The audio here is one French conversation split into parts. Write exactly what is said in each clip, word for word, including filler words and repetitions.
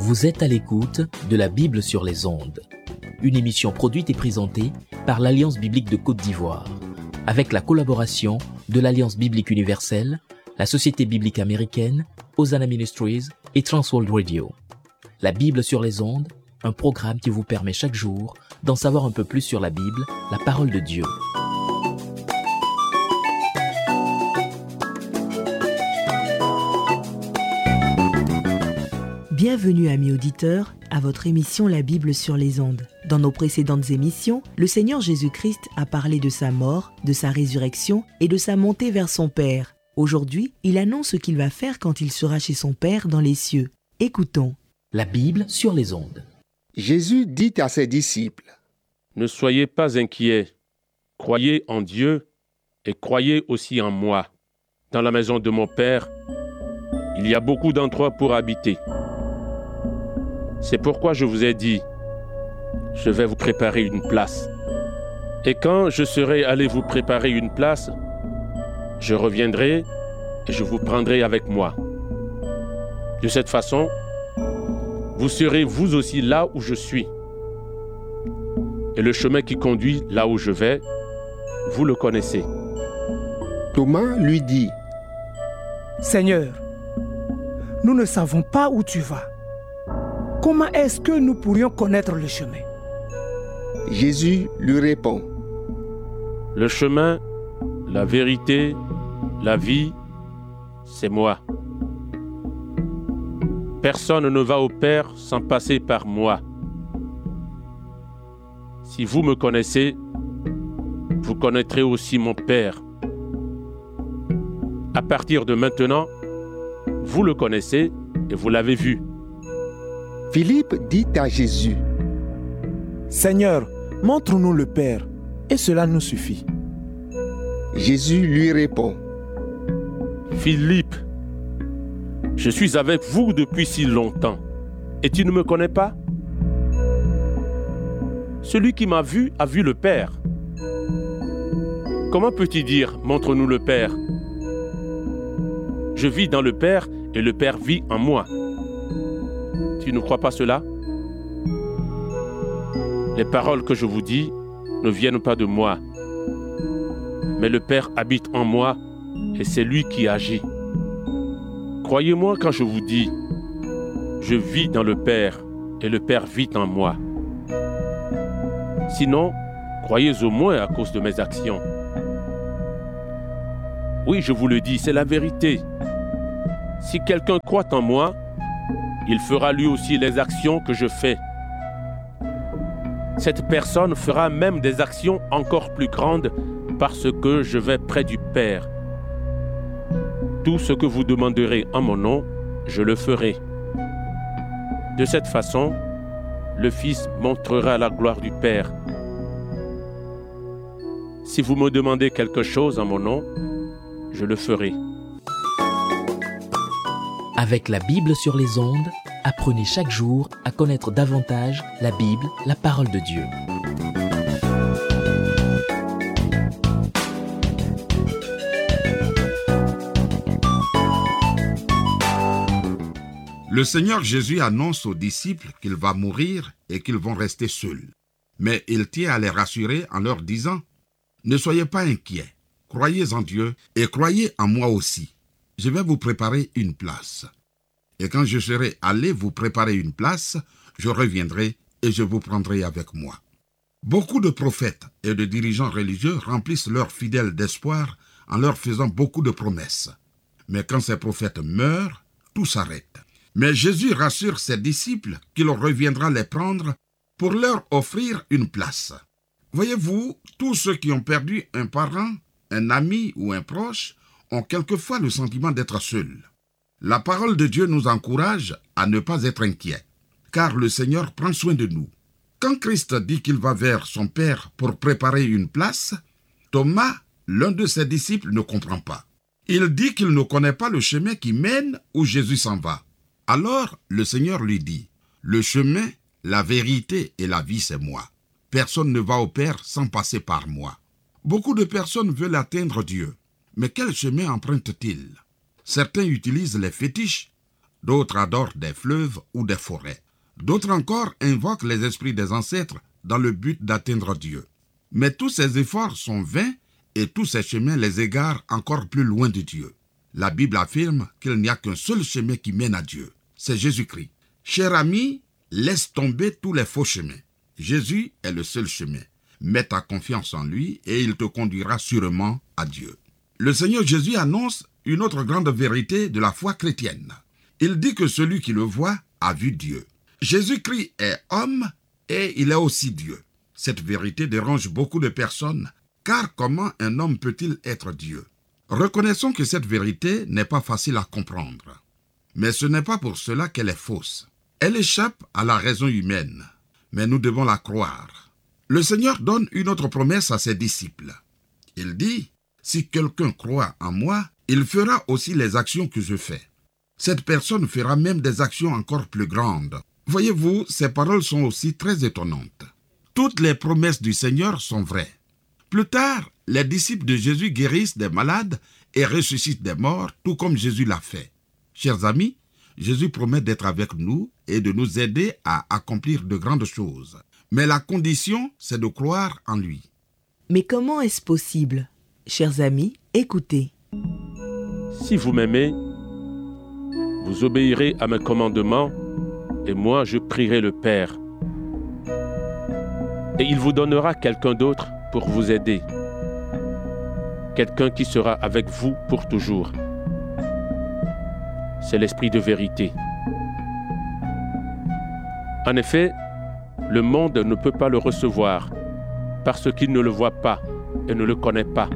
Vous êtes à l'écoute de la Bible sur les ondes, une émission produite et présentée par l'Alliance biblique de Côte d'Ivoire, avec la collaboration de l'Alliance biblique universelle, la Société biblique américaine, Hosanna Ministries et Transworld Radio. La Bible sur les ondes, un programme qui vous permet chaque jour d'en savoir un peu plus sur la Bible, la parole de Dieu. Bienvenue amis auditeurs à votre émission La Bible sur les ondes. Dans nos précédentes émissions, le Seigneur Jésus-Christ a parlé de sa mort, de sa résurrection et de sa montée vers son Père. Aujourd'hui, il annonce ce qu'il va faire quand il sera chez son Père dans les cieux. Écoutons. La Bible sur les ondes. Jésus dit à ses disciples : Ne soyez pas inquiets, croyez en Dieu et croyez aussi en moi. Dans la maison de mon Père, il y a beaucoup d'endroits pour habiter. C'est pourquoi je vous ai dit, je vais vous préparer une place. Et quand je serai allé vous préparer une place, je reviendrai et je vous prendrai avec moi. De cette façon, vous serez vous aussi là où je suis. Et le chemin qui conduit là où je vais, vous le connaissez. Thomas lui dit : Seigneur, nous ne savons pas où tu vas. Comment est-ce que nous pourrions connaître le chemin ? Jésus lui répond : Le chemin, la vérité, la vie, c'est moi. Personne ne va au Père sans passer par moi. Si vous me connaissez, vous connaîtrez aussi mon Père. À partir de maintenant, vous le connaissez et vous l'avez vu. Philippe dit à Jésus : Seigneur, montre-nous le Père, et cela nous suffit. Jésus lui répond : Philippe, je suis avec vous depuis si longtemps, et tu ne me connais pas ? Celui qui m'a vu a vu le Père. Comment peux-tu dire « montre-nous le Père » ? Je vis dans le Père et le Père vit en moi. Tu ne crois pas cela ? Les paroles que je vous dis ne viennent pas de moi, mais le Père habite en moi et c'est lui qui agit. Croyez-moi quand je vous dis, je vis dans le Père et le Père vit en moi. Sinon, croyez au moins à cause de mes actions. Oui, je vous le dis, c'est la vérité. Si quelqu'un croit en moi, il fera lui aussi les actions que je fais. Cette personne fera même des actions encore plus grandes parce que je vais près du Père. Tout ce que vous demanderez en mon nom, je le ferai. De cette façon, le Fils montrera la gloire du Père. Si vous me demandez quelque chose en mon nom, je le ferai. Avec la Bible sur les ondes, apprenez chaque jour à connaître davantage la Bible, la parole de Dieu. Le Seigneur Jésus annonce aux disciples qu'il va mourir et qu'ils vont rester seuls. Mais il tient à les rassurer en leur disant : Ne soyez pas inquiets, croyez en Dieu et croyez en moi aussi. Je vais vous préparer une place. Et quand je serai allé vous préparer une place, je reviendrai et je vous prendrai avec moi. Beaucoup de prophètes et de dirigeants religieux remplissent leurs fidèles d'espoir en leur faisant beaucoup de promesses. Mais quand ces prophètes meurent, tout s'arrête. Mais Jésus rassure ses disciples qu'il reviendra les prendre pour leur offrir une place. Voyez-vous, tous ceux qui ont perdu un parent, un ami ou un proche ont quelquefois le sentiment d'être seuls. La parole de Dieu nous encourage à ne pas être inquiets, car le Seigneur prend soin de nous. Quand Christ dit qu'il va vers son Père pour préparer une place, Thomas, l'un de ses disciples, ne comprend pas. Il dit qu'il ne connaît pas le chemin qui mène où Jésus s'en va. Alors le Seigneur lui dit : Le chemin, la vérité et la vie, c'est moi. Personne ne va au Père sans passer par moi. Beaucoup de personnes veulent atteindre Dieu. Mais quel chemin empruntent-ils ? Certains utilisent les fétiches, D'autres adorent des fleuves ou des forêts. D'autres encore invoquent les esprits des ancêtres dans le but d'atteindre Dieu. Mais tous ces efforts sont vains et tous ces chemins les égarent encore plus loin de Dieu. La Bible affirme qu'il n'y a qu'un seul chemin qui mène à Dieu. C'est Jésus-Christ. Cher ami, laisse tomber tous les faux chemins. Jésus est le seul chemin. Mets ta confiance en lui et il te conduira sûrement à Dieu. Le Seigneur Jésus annonce une autre grande vérité de la foi chrétienne. Il dit que celui qui le voit a vu Dieu. Jésus-Christ est homme et il est aussi Dieu. Cette vérité dérange beaucoup de personnes, car comment un homme peut-il être Dieu? Reconnaissons que cette vérité n'est pas facile à comprendre. Mais ce n'est pas pour cela qu'elle est fausse. Elle échappe à la raison humaine, mais nous devons la croire. Le Seigneur donne une autre promesse à ses disciples. Il dit, « Si quelqu'un croit en moi, il fera aussi les actions que je fais. Cette personne fera même des actions encore plus grandes. » Voyez-vous, ces paroles sont aussi très étonnantes. Toutes les promesses du Seigneur sont vraies. Plus tard, les disciples de Jésus guérissent des malades et ressuscitent des morts, tout comme Jésus l'a fait. Chers amis, Jésus promet d'être avec nous et de nous aider à accomplir de grandes choses. Mais la condition, c'est de croire en lui. Mais comment est-ce possible? Chers amis, écoutez. Si vous m'aimez, vous obéirez à mes commandements, et moi je prierai le Père. Et il vous donnera quelqu'un d'autre pour vous aider. Quelqu'un qui sera avec vous pour toujours. C'est l'Esprit de vérité. En effet, le monde ne peut pas le recevoir parce qu'il ne le voit pas et ne le connaît pas.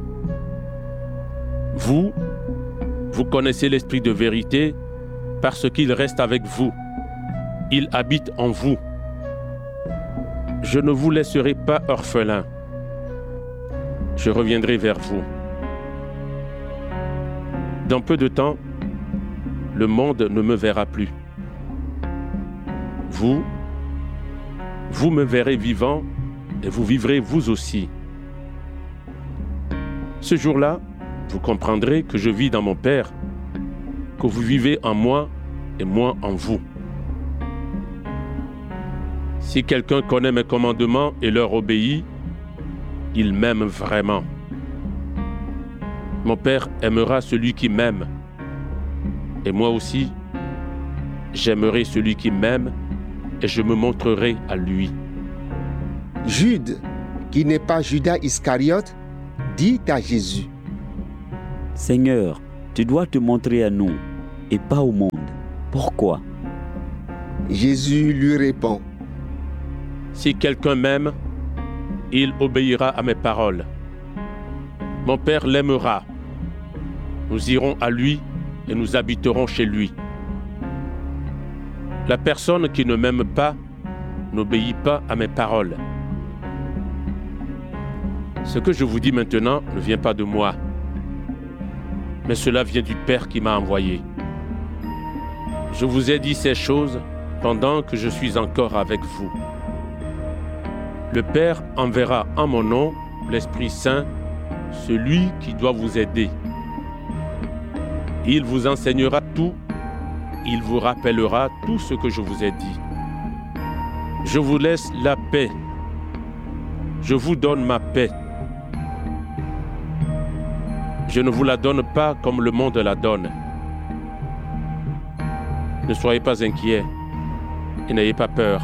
Vous, vous connaissez l'Esprit de vérité parce qu'il reste avec vous. Il habite en vous. Je ne vous laisserai pas orphelin. Je reviendrai vers vous. Dans peu de temps, le monde ne me verra plus. Vous, vous me verrez vivant et vous vivrez vous aussi. Ce jour-là, vous comprendrez que je vis dans mon Père, que vous vivez en moi et moi en vous. Si quelqu'un connaît mes commandements et leur obéit, il m'aime vraiment. Mon Père aimera celui qui m'aime. Et moi aussi, j'aimerai celui qui m'aime et je me montrerai à lui. Jude, qui n'est pas Judas Iscariote, dit à Jésus, « Seigneur, tu dois te montrer à nous et pas au monde. Pourquoi ?» Jésus lui répond, « Si quelqu'un m'aime, il obéira à mes paroles. Mon Père l'aimera. Nous irons à lui et nous habiterons chez lui. La personne qui ne m'aime pas n'obéit pas à mes paroles. Ce que je vous dis maintenant ne vient pas de moi, mais cela vient du Père qui m'a envoyé. Je vous ai dit ces choses pendant que je suis encore avec vous. Le Père enverra en mon nom l'Esprit Saint, celui qui doit vous aider. Il vous enseignera tout, il vous rappellera tout ce que je vous ai dit. Je vous laisse la paix. Je vous donne ma paix. Je ne vous la donne pas comme le monde la donne. Ne soyez pas inquiets et n'ayez pas peur.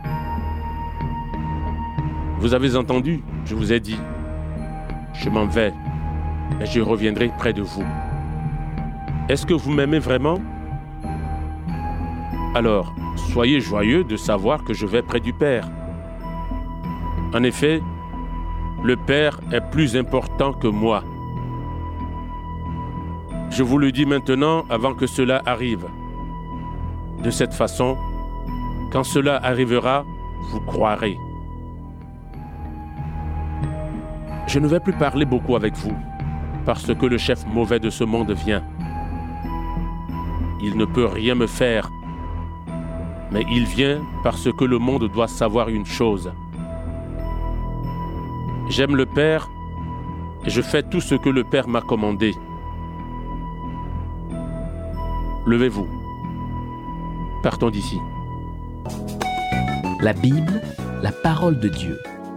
Vous avez entendu, je vous ai dit, je m'en vais, mais je reviendrai près de vous. Est-ce que vous m'aimez vraiment? Alors, soyez joyeux de savoir que je vais près du Père. En effet, le Père est plus important que moi. Je vous le dis maintenant avant que cela arrive. De cette façon, quand cela arrivera, vous croirez. Je ne vais plus parler beaucoup avec vous, parce que le chef mauvais de ce monde vient. Il ne peut rien me faire, mais il vient parce que le monde doit savoir une chose. J'aime le Père et je fais tout ce que le Père m'a commandé. Levez-vous, Partons d'ici. La Bible, la parole de Dieu.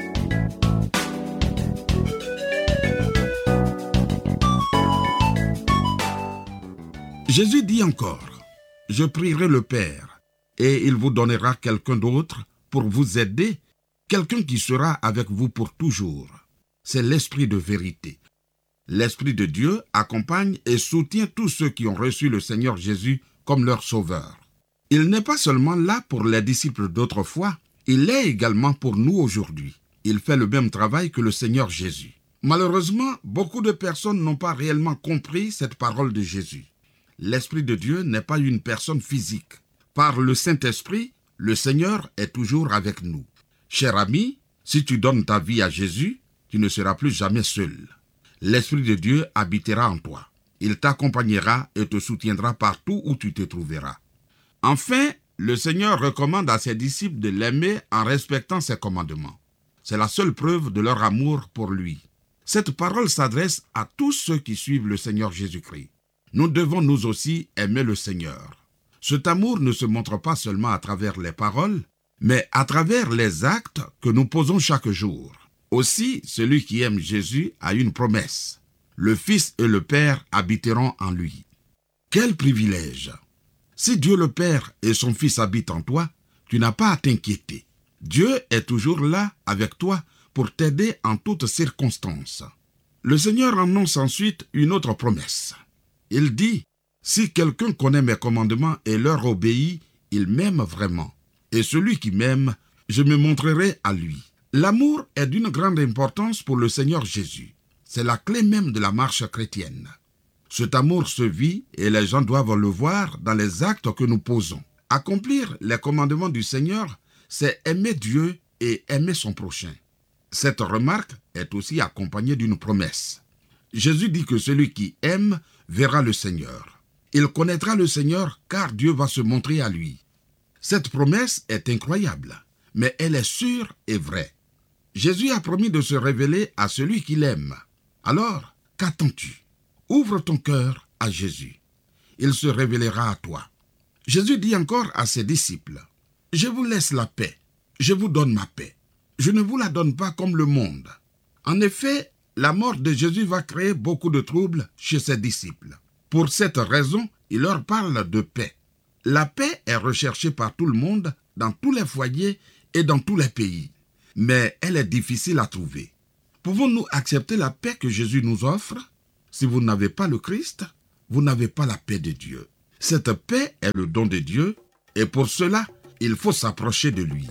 Jésus dit encore, « Je prierai le Père, et il vous donnera quelqu'un d'autre pour vous aider, quelqu'un qui sera avec vous pour toujours. » C'est l'Esprit de vérité. L'Esprit de Dieu accompagne et soutient tous ceux qui ont reçu le Seigneur Jésus comme leur sauveur. Il n'est pas seulement là pour les disciples d'autrefois, il l'est également pour nous aujourd'hui. Il fait le même travail que le Seigneur Jésus. Malheureusement, beaucoup de personnes n'ont pas réellement compris cette parole de Jésus. L'Esprit de Dieu n'est pas une personne physique. Par le Saint-Esprit, le Seigneur est toujours avec nous. Cher ami, si tu donnes ta vie à Jésus, tu ne seras plus jamais seul. L'Esprit de Dieu habitera en toi. Il t'accompagnera et te soutiendra partout où tu te trouveras. Enfin, le Seigneur recommande à ses disciples de l'aimer en respectant ses commandements. C'est la seule preuve de leur amour pour lui. Cette parole s'adresse à tous ceux qui suivent le Seigneur Jésus-Christ. Nous devons nous aussi aimer le Seigneur. Cet amour ne se montre pas seulement à travers les paroles, mais à travers les actes que nous posons chaque jour. Aussi, celui qui aime Jésus a une promesse. Le Fils et le Père habiteront en lui. Quel privilège! Si Dieu le Père et son Fils habitent en toi, tu n'as pas à t'inquiéter. Dieu est toujours là avec toi pour t'aider en toutes circonstances. Le Seigneur annonce ensuite une autre promesse. Il dit, « Si quelqu'un connaît mes commandements et leur obéit, il m'aime vraiment. Et celui qui m'aime, je me montrerai à lui. » L'amour est d'une grande importance pour le Seigneur Jésus. C'est la clé même de la marche chrétienne. Cet amour se vit et les gens doivent le voir dans les actes que nous posons. Accomplir les commandements du Seigneur, c'est aimer Dieu et aimer son prochain. Cette remarque est aussi accompagnée d'une promesse. Jésus dit que celui qui aime verra le Seigneur. Il connaîtra le Seigneur car Dieu va se montrer à lui. Cette promesse est incroyable, mais elle est sûre et vraie. Jésus a promis de se révéler à celui qu'il aime. Alors, qu'attends-tu? Ouvre ton cœur à Jésus. Il se révélera à toi. Jésus dit encore à ses disciples, « Je vous laisse la paix, je vous donne ma paix. Je ne vous la donne pas comme le monde. » En effet, la mort de Jésus va créer beaucoup de troubles chez ses disciples. Pour cette raison, il leur parle de paix. La paix est recherchée par tout le monde, dans tous les foyers et dans tous les pays. Mais elle est difficile à trouver. Pouvons-nous accepter la paix que Jésus nous offre? Si vous n'avez pas le Christ, vous n'avez pas la paix de Dieu. Cette paix est le don de Dieu et pour cela, il faut s'approcher de lui.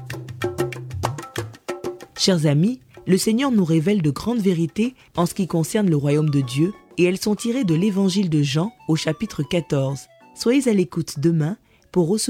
Chers amis, le Seigneur nous révèle de grandes vérités en ce qui concerne le royaume de Dieu et elles sont tirées de l'évangile de Jean au chapitre quatorze. Soyez à l'écoute demain pour recevoir